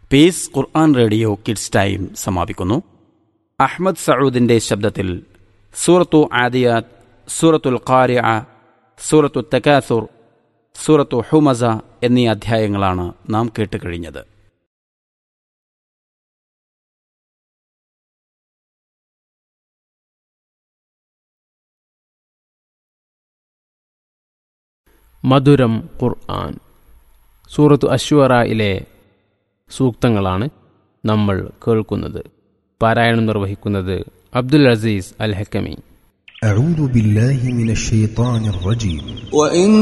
Piece ഖുർആൻ radio kids time സമാപിക്കുന്നു. Ahmad സഊദിന്റെ ശബ്ദത്തിൽ സൂറത്തു ആദിയാത്ത്, സൂറത്തുൽ ഖാരിഅ, സൂറത്തു തകാസുർ, സൂറത്തു ഹുമസ എന്നീ അധ്യായങ്ങളാണ് നാം കേട്ടുകഴിഞ്ഞത്. മധുരം ഖുർആൻ. സൂറത്തു അശ്വറയിലെ സൂക്തങ്ങളാണ് നമ്മൾ കേൾക്കുന്നത്. പാരായണം നിർവഹിക്കുന്നത് അബ്ദുൽ അസീസ് അൽ ഹക്കമി. അഊദു ബില്ലാഹി മിനശ് ശൈത്വാനിർ റജീം.